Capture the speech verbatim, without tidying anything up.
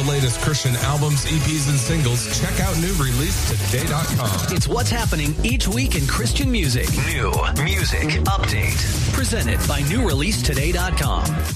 the latest Christian albums, E Ps, and singles, check out new release today dot com. It's what's happening each week in Christian music. New Music Update. Presented by new release today dot com.